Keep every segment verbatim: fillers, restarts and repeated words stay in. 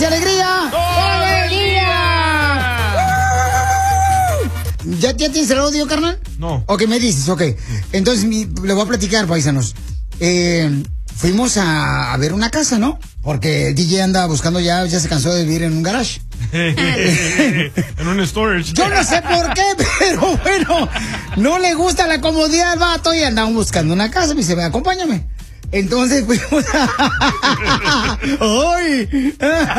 y alegría. ¡Todo el día! ¿Ya, ¿Ya tienes el audio, carnal? No. Ok, me dices, ok. Entonces, mi, le voy a platicar, paisanos. Eh, fuimos a, a ver una casa, ¿no? Porque el D J anda buscando ya, ya se cansó de vivir en un garage. En un storage. Yo no sé por qué, pero bueno, no le gusta la comodidad al vato y andamos buscando una casa. Me dice, ve, acompáñame. Entonces fuimos a... ¡Ay!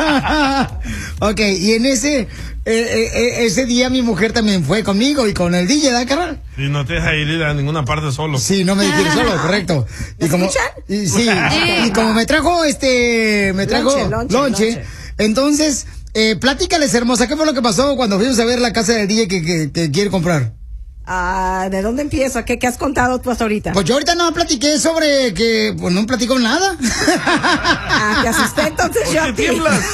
Ok, y en ese eh, eh, ese día mi mujer también fue conmigo y con el D J, ¿verdad, carnal? Y no te deja ir a ninguna parte solo. Sí, no me dejé ir solo, correcto. Y como, y, sí, y como me trajo este, me trajo Lonche, lonche, lonche, lonche. entonces, eh, platícales, hermosa, ¿qué fue lo que pasó cuando fuimos a ver la casa del D J que, que, que quiere comprar? Ah, ¿de dónde empiezo? ¿Qué, ¿Qué has contado tú hasta ahorita? Pues yo ahorita no platiqué sobre que, pues no platico nada. Ah, te asusté entonces yo a ti.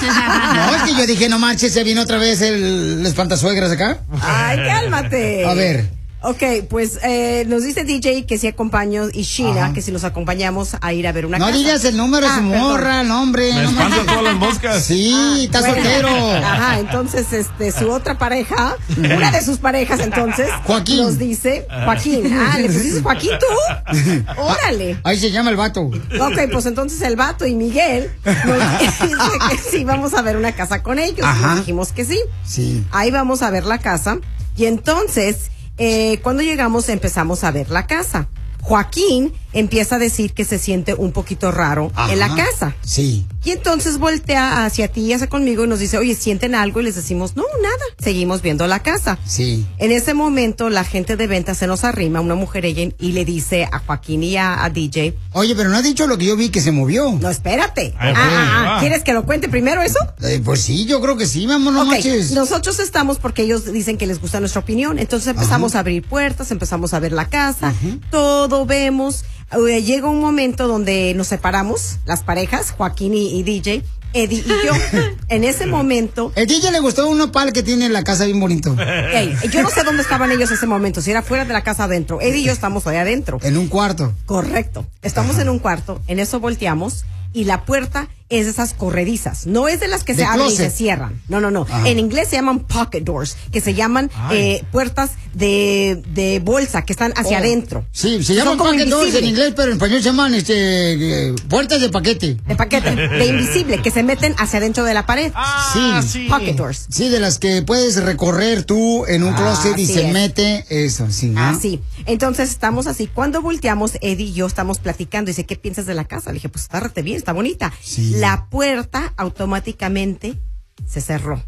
No, es que yo dije, no marches, se vino otra vez el, el espantasuegras acá. Ay, cálmate. A ver. Ok, pues eh, nos dice D J que si acompaño y Sheena, Ajá. que si nos acompañamos a ir a ver una No casa. digas el número de Ah, su morra, el nombre. Me no espantan marches. todas las moscas. Sí, Ah, está bueno. soltero. Ajá, entonces este su otra pareja, una de sus parejas entonces, Joaquín. nos dice, Joaquín, ah, ¿le pusiste Joaquín tú? Órale. Ahí se llama el vato. Ok, pues entonces el vato y Miguel nos dice que sí vamos a ver una casa con ellos. Ajá. Nos dijimos que sí. Sí. Ahí vamos a ver la casa. Y entonces, eh, cuando llegamos empezamos a ver la casa. Joaquín empieza a decir que se siente un poquito raro Ajá. en la casa. Sí. Y entonces voltea hacia ti y hacia conmigo y nos dice, oye, ¿sienten algo? Y les decimos, no, nada. Seguimos viendo la casa. Sí. En ese momento, la gente de venta se nos arrima, una mujer ella, y le dice a Joaquín y a, a D J, Oye, pero no has dicho lo que yo vi que se movió. no, espérate. Ay, Ah, pues, ah, ah, va. ¿quieres que lo cuente primero eso? Eh, pues sí, yo creo que sí, mamá, no Ok, manches. nosotros estamos porque ellos dicen que les gusta nuestra opinión. Entonces empezamos a abrir puertas, empezamos a ver la casa, todo vemos. Eh, llega un momento donde nos separamos, las parejas, Joaquín y, y D J, Eddie y yo. En ese momento, El D J le gustó un nopal que tiene en la casa bien bonito. ey, yo no sé dónde estaban ellos en ese momento, si era fuera de la casa adentro. Eddie y yo estamos ahí adentro. En un cuarto. Correcto. Estamos Ajá. en un cuarto, en eso volteamos y la puerta es de esas corredizas, no es de las que De se abren y closet. se cierran. No, no, no. Ajá. En inglés se llaman pocket doors, que se llaman Ay. eh, puertas de, de bolsa, que están hacia Oh. adentro. Sí, se Son llaman como pocket doors en invisibles. inglés, pero en español se llaman este, eh, puertas de paquete. De paquete, de invisible, que se meten hacia adentro de la pared. Ah, Sí. sí. Pocket doors. Sí, de las que puedes recorrer tú en un Ah, closet y así se es. mete eso, sí. ¿no? Así. Entonces estamos así. Cuando volteamos, Eddie y yo estamos platicando. Dice, ¿qué piensas de la casa? Le dije, pues está rete bien, está bonita. Sí. La puerta automáticamente se cerró.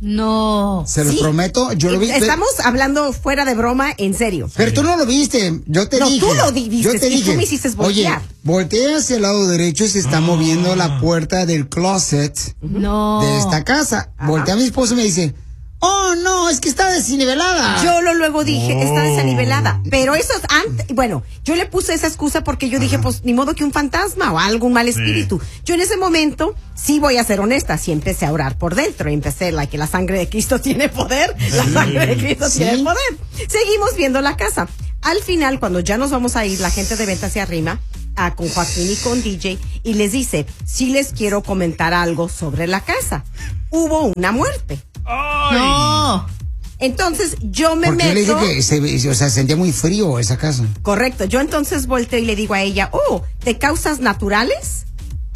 No. Se los Sí. prometo, yo lo vi. pe- Estamos hablando fuera de broma, en serio. Pero tú no lo viste, yo te No, dije. tú lo di- yo viste, te y tú dije. me hiciste Oye, voltear. voltea hacia el lado derecho y se está moviendo la puerta del closet No. de esta casa. Ajá. Voltea a mi esposo y me dice, oh, no, es que está desnivelada. Yo lo luego dije, está Oh. desanivelada. Pero eso es antes. Bueno, yo le puse esa excusa porque yo dije, pues ni modo que un fantasma o algún mal espíritu. Yo en ese momento, sí voy a ser honesta, sí empecé a orar por dentro. Y empecé, la que la sangre de Cristo tiene poder. La sangre de Cristo Sí. tiene poder. Seguimos viendo la casa. Al final, cuando ya nos vamos a ir, la gente de venta se arrima a, con Joaquín y con D J y les dice, sí les quiero comentar algo sobre la casa. Hubo una muerte. Ay. No. Entonces yo me Porque yo le dije meto. que se, o sea, sentía muy frío esa casa. Correcto. Yo entonces volteo y le digo a ella, oh, ¿de causas naturales?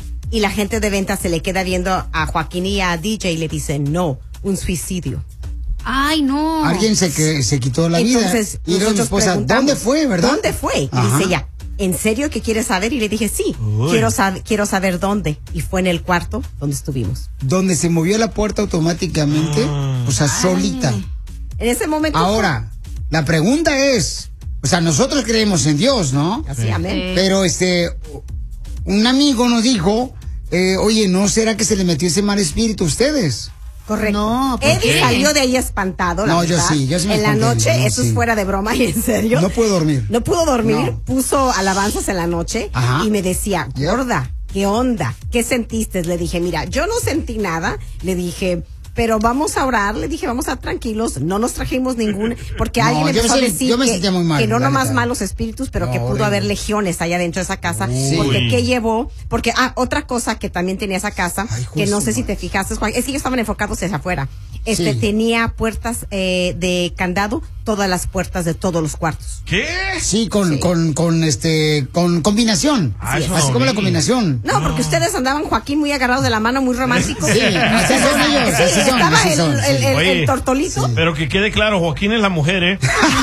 Y la gente de venta se le queda viendo a Joaquín y a D J y le dice, no, un suicidio. Ay, no. Alguien se, que, se quitó la Entonces, vida. Y luego mi nosotros esposa, preguntamos, ¿dónde fue, verdad? ¿Dónde fue? Y Ajá. dice ella, ¿en serio que quieres saber? Y le dije, sí, Uy. quiero, sab- quiero saber dónde. Y fue en el cuarto donde estuvimos. Donde se movió la puerta automáticamente, Ah. o sea, solita. En ese momento. Ahora, la pregunta es, o sea, nosotros creemos en Dios, ¿no? Así, amén. Sí. Pero este, un amigo nos dijo, eh, oye, ¿no será que se le metió ese mal espíritu a ustedes? Correcto. No, ¿por Eddie qué? salió de ahí espantado. La No, yo verdad. sí, yo sí me En la espanté, noche, no, eso sí. es fuera de broma y en serio. No puedo dormir. No pudo dormir, No. puso alabanzas en la noche Ajá. y me decía, Yeah. gorda, ¿qué onda? ¿Qué sentiste? Le dije, mira, yo no sentí nada. Le dije, pero vamos a orar. Le dije, vamos a tranquilos, no nos trajimos ningún, porque No, alguien yo empezó a me sent- decir yo me que, sentía muy mal, que no la nomás neta. malos espíritus, pero No, que pudo horrible. haber legiones allá dentro de esa casa. Sí. Porque ¿qué llevó? Porque, ah, otra cosa que también tenía esa casa, Ay, hijo que de no su sé si madre. te fijaste, Juan, es que ellos estaban enfocados hacia afuera. Este, Sí. tenía puertas eh, de candado, todas las puertas de todos los cuartos. ¿Qué? Sí, con, Sí. con, con este, con combinación. Ah, eso Así no como la vi. combinación. No, porque ustedes andaban, Joaquín, muy agarrados de la mano, muy románticos. Sí, así son ellos, Sí, así son, estaba así el, son, el, sí. el- el Oye. tortolito. Pero que quede claro, Joaquín es la mujer, ¿eh?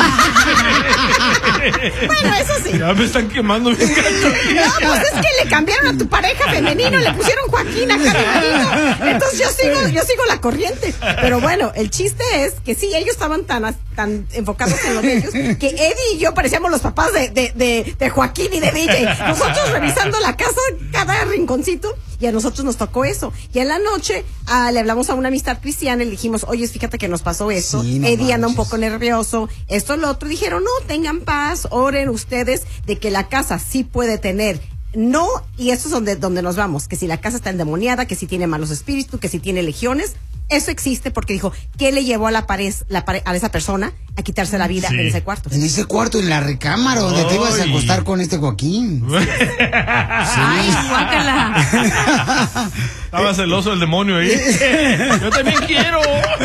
Bueno, eso sí. Ya me están quemando bien gacho. No, pues es que le cambiaron a tu pareja femenino, le pusieron Joaquín acá femenino. Entonces yo sigo, yo sigo la corriente. Pero bueno, el chiste es que sí, ellos estaban tan, as- tan enfocados en los de ellos que Eddie y yo parecíamos los papás de, de, de, de Joaquín y de D J. Nosotros revisando la casa, cada rinconcito, y a nosotros nos tocó eso. Y en la noche ah, le hablamos a una amistad cristiana y le dijimos, oye, fíjate que nos pasó esto. Sí, no Eddie anda un manches. poco nervioso, esto, lo otro. Dijeron, no, tengan paz, oren ustedes de que la casa sí puede tener. No, y eso es donde, donde nos vamos, que si la casa está endemoniada, que si tiene malos espíritus, que si tiene legiones, eso existe porque dijo, ¿qué le llevó a la pared, la pare- a esa persona a quitarse la vida Sí. en ese cuarto? En ese cuarto, en la recámara, donde te ibas a Ay. acostar con este Joaquín. Ay, guácala. Estaba celoso el demonio ahí. Yo también quiero.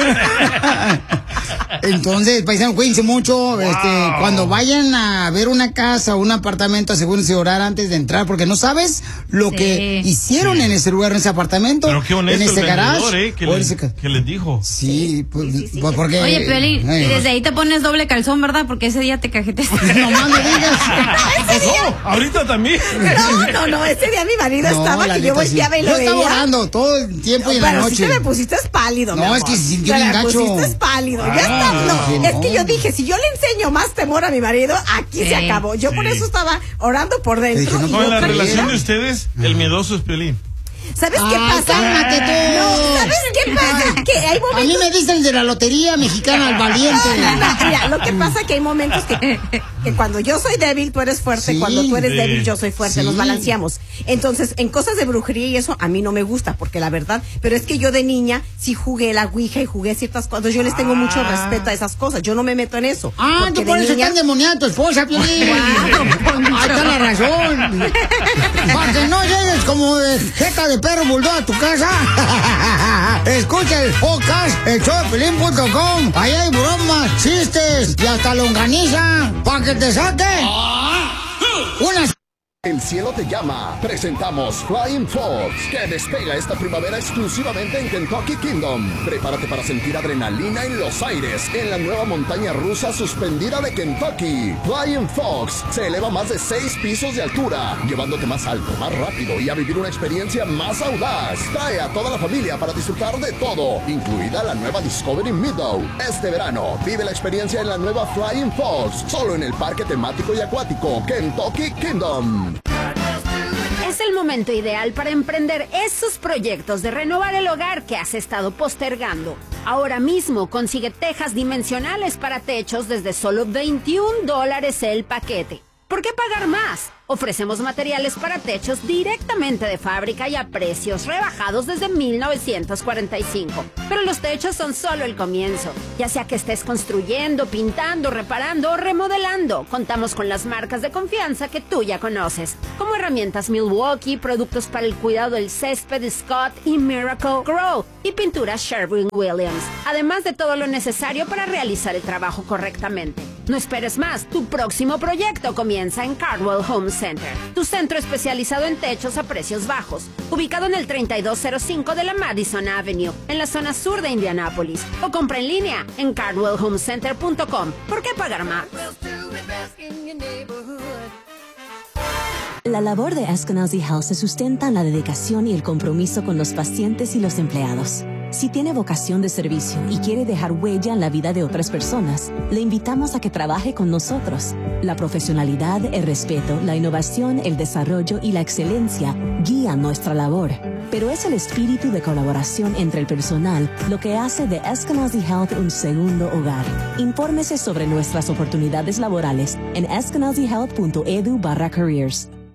Entonces, paisano, cuídense mucho. Este, cuando vayan a ver una casa o un apartamento, asegúrense de orar antes de entrar, porque no sabes lo Sí. que hicieron Sí. en ese lugar, en ese apartamento, Pero qué honesto en ese el garage. vendedor, ¿eh? Que, o en le- ese ca- que les dijo. Sí, pues, Sí, sí, sí. pues, porque. Oye, Piolín, Ay, y desde ahí te pones doble calzón, ¿verdad? Porque ese día te cajeteaste. No más me digas. Oh, ahorita también. No, no, no, ese día mi marido No, estaba la que yo neta, sí. volteaba y lo Yo veía. estaba orando todo el tiempo y en la Pero noche. si te me pusiste pálido, No, mi es amor. que se sintió Te bien me gacho. pusiste pálido. Ya Ah, está. No, sí, es que no. yo dije, si yo le enseño más temor a mi marido, aquí Sí. se acabó. Yo por Sí. eso estaba orando por dentro. Dije, no y No, yo en la tranquila. relación de ustedes, el miedoso es Piolín. ¿Sabes qué Ay, pasa? cálmate tú. No, ¿sabes qué pasa? Que hay A mí momentos. me dicen de la lotería mexicana al valiente. No, no, mira, lo que pasa es que hay momentos que, que cuando yo soy débil, tú eres fuerte. Sí. Cuando tú eres Sí. débil, yo soy fuerte. Sí. Nos balanceamos. Entonces, en cosas de brujería y eso, a mí no me gusta, porque la verdad, pero es que yo de niña sí jugué la ouija y jugué ciertas cosas. Yo les tengo mucho respeto a esas cosas. Yo no me meto en eso. Ah, porque tú por de eso niña- estás endemoniada tu esposa, Piolín. Ahí está la razón. Para que no llegues como de jeca de perro bulldog a tu casa. Escucha el podcast, el show de Piolín punto com. Ahí hay bromas, chistes y hasta longaniza. Para que te saque unas. El cielo te llama. Presentamos Flying Fox, que despega esta primavera exclusivamente en Kentucky Kingdom. Prepárate para sentir adrenalina en los aires en la nueva montaña rusa suspendida de Kentucky. Flying Fox se eleva más de seis pisos de altura, llevándote más alto, más rápido y a vivir una experiencia más audaz. Trae a toda la familia para disfrutar de todo, incluida la nueva Discovery Meadow. Este verano, vive la experiencia en la nueva Flying Fox, solo en el parque temático y acuático Kentucky Kingdom. Es el momento ideal para emprender esos proyectos de renovar el hogar que has estado postergando. Ahora mismo consigue tejas dimensionales para techos desde solo veintiún dólares el paquete. ¿Por qué pagar más? Ofrecemos materiales para techos directamente de fábrica y a precios rebajados desde mil novecientos cuarenta y cinco. Pero los techos son solo el comienzo. Ya sea que estés construyendo, pintando, reparando o remodelando, contamos con las marcas de confianza que tú ya conoces, como herramientas Milwaukee, productos para el cuidado del césped Scott y Miracle Grow, y pinturas Sherwin-Williams, además de todo lo necesario para realizar el trabajo correctamente. No esperes más, tu próximo proyecto comienza en Cardwell Home Center, tu centro especializado en techos a precios bajos, ubicado en el treinta y dos cero cinco de la Madison Avenue, en la zona sur de Indianápolis, o compra en línea en cardwell home center punto com. ¿Por qué pagar más? La labor de Eskenazi Health se sustenta en la dedicación y el compromiso con los pacientes y los empleados. Si tiene vocación de servicio y quiere dejar huella en la vida de otras personas, le invitamos a que trabaje con nosotros. La profesionalidad, el respeto, la innovación, el desarrollo y la excelencia guían nuestra labor. Pero es el espíritu de colaboración entre el personal lo que hace de Eskenazi Health un segundo hogar. Infórmese sobre nuestras oportunidades laborales en eskenazi health punto edu barra careers.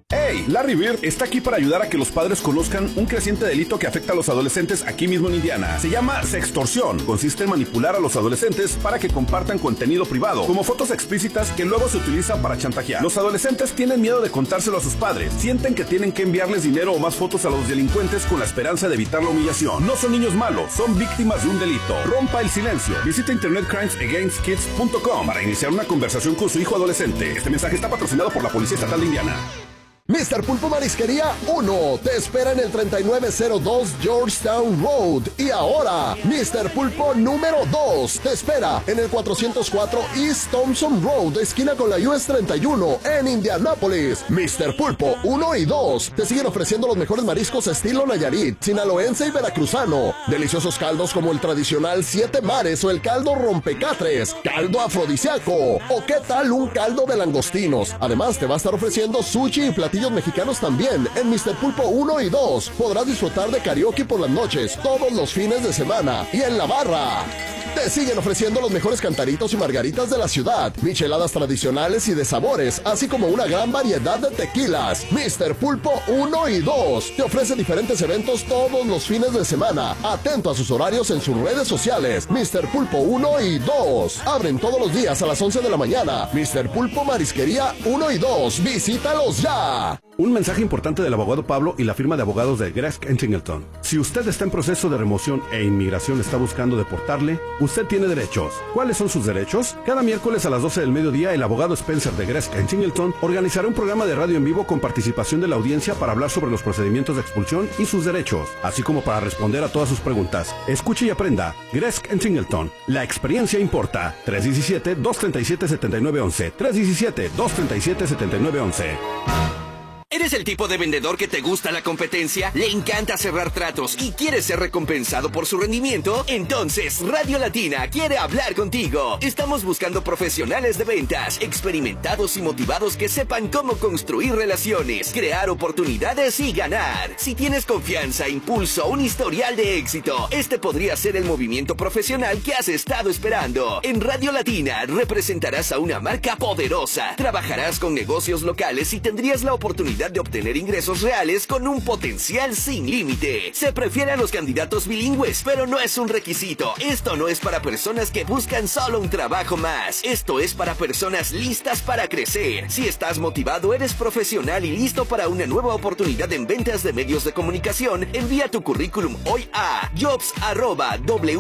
Hey, Larry Bird está aquí para ayudar a que los padres conozcan un creciente delito que afecta a los adolescentes aquí mismo en Indiana. Se llama sextorsión. Consiste en manipular a los adolescentes para que compartan contenido privado, como fotos explícitas que luego se utilizan para chantajear. Los adolescentes tienen miedo de contárselo a sus padres. Sienten que tienen que enviarles dinero o más fotos a los delincuentes con la esperanza de evitar la humillación. No son niños malos, son víctimas de un delito. Rompa el silencio. Visita internet crimes against kids punto com para iniciar una conversación con su hijo adolescente. Este mensaje está patrocinado por la Policía Estatal de Indiana. mister Pulpo Marisquería uno te espera en el treinta y nueve cero dos Georgetown Road. Y ahora, mister Pulpo número dos te espera en el cuatrocientos cuatro East Thompson Road, esquina con la U S treinta y uno, en Indianápolis. mister Pulpo uno y dos te siguen ofreciendo los mejores mariscos estilo Nayarit, sinaloense y veracruzano. Deliciosos caldos como el tradicional Siete Mares o el caldo Rompecatres, caldo afrodisíaco. O qué tal un caldo de langostinos. Además, te va a estar ofreciendo sushi y platillos mexicanos también en mister Pulpo uno y dos. Podrás disfrutar de karaoke por las noches, todos los fines de semana y en la barra. Te siguen ofreciendo los mejores cantaritos y margaritas de la ciudad, micheladas tradicionales y de sabores, así como una gran variedad de tequilas. mister Pulpo uno y dos te ofrece diferentes eventos todos los fines de semana. Atento a sus horarios en sus redes sociales. mister Pulpo uno y dos abren todos los días a las once de la mañana. mister Pulpo Marisquería uno y dos. Visítalos ya. Un mensaje importante del abogado Pablo y la firma de abogados de Gresk and Singleton. Si usted está en proceso de remoción e inmigración está buscando deportarle, usted tiene derechos. ¿Cuáles son sus derechos? Cada miércoles a las doce del mediodía, el abogado Spencer de Gresk and Singleton organizará un programa de radio en vivo con participación de la audiencia para hablar sobre los procedimientos de expulsión y sus derechos, así como para responder a todas sus preguntas. Escuche y aprenda. Gresk and Singleton. La experiencia importa. tres uno siete, dos tres siete, siete nueve uno uno. tres uno siete, dos tres siete, siete nueve uno uno. ¿Eres el tipo de vendedor que te gusta la competencia? ¿Le encanta cerrar tratos y quieres ser recompensado por su rendimiento? Entonces, Radio Latina quiere hablar contigo. Estamos buscando profesionales de ventas, experimentados y motivados que sepan cómo construir relaciones, crear oportunidades y ganar. Si tienes confianza, impulso, un historial de éxito, este podría ser el movimiento profesional que has estado esperando. En Radio Latina representarás a una marca poderosa, trabajarás con negocios locales y tendrías la oportunidad de obtener ingresos reales con un potencial sin límite. Se prefiere a los candidatos bilingües, pero no es un requisito. Esto no es para personas que buscan solo un trabajo más. Esto es para personas listas para crecer. Si estás motivado, eres profesional y listo para una nueva oportunidad en ventas de medios de comunicación, envía tu currículum hoy a jobs arroba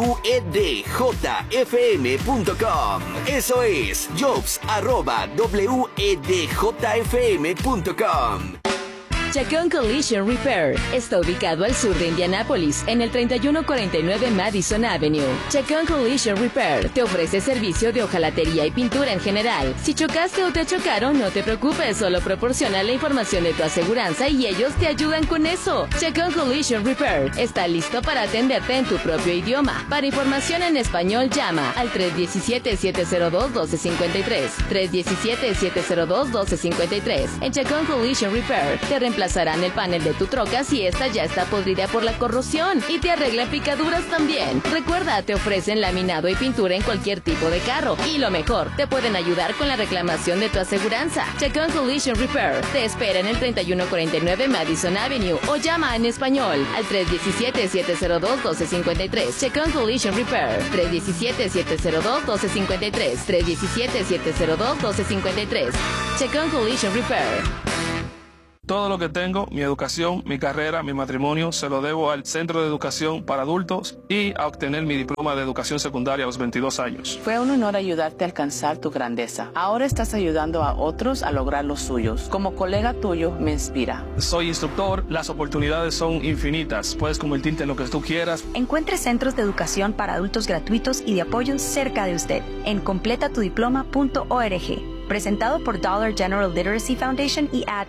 wedjfm punto com. Eso es jobs arroba wedjfm punto com. Chacón Collision Repair está ubicado al sur de Indianápolis, en el treinta y uno cuarenta y nueve Madison Avenue. Chacón Collision Repair te ofrece servicio de hojalatería y pintura en general. Si chocaste o te chocaron, no te preocupes, solo proporciona la información de tu aseguranza y ellos te ayudan con eso. Chacón Collision Repair está listo para atenderte en tu propio idioma. Para información en español, llama al tres uno siete, siete cero dos, uno dos cinco tres, tres uno siete, siete cero dos, uno dos cinco tres. En Chacón Collision Repair te reemplazarán el panel de tu troca si esta ya está podrida por la corrosión y te arreglan picaduras también. Recuerda, te ofrecen laminado y pintura en cualquier tipo de carro y lo mejor, te pueden ayudar con la reclamación de tu aseguranza. Chacón Collision Repair te espera en el treinta y uno cuarenta y nueve Madison Avenue o llama en español al tres uno siete, siete cero dos, uno dos cinco tres. Chacón Collision Repair tres uno siete, siete cero dos, uno dos cinco tres, tres uno siete, siete cero dos, uno dos cinco tres. Chacón Collision Repair. Todo lo que tengo, mi educación, mi carrera, mi matrimonio, se lo debo al Centro de Educación para Adultos y a obtener mi diploma de educación secundaria a los veintidós años. Fue un honor ayudarte a alcanzar tu grandeza. Ahora estás ayudando a otros a lograr los suyos. Como colega tuyo, me inspira. Soy instructor, las oportunidades son infinitas. Puedes convertirte en lo que tú quieras. Encuentre centros de educación para adultos gratuitos y de apoyo cerca de usted en completa tu diploma punto org. Presentado por Dollar General Literacy Foundation y A